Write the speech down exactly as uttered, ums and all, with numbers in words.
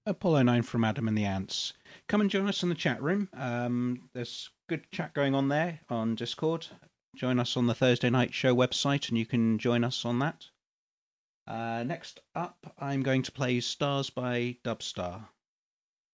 Apollo nine from Adam and the Ants. Come and join us in the chat room. Um, there's good chat going on there on Discord. Join us on the Thursday Night Show website and you can join us on that. Uh, next up, I'm going to play Stars by Dubstar.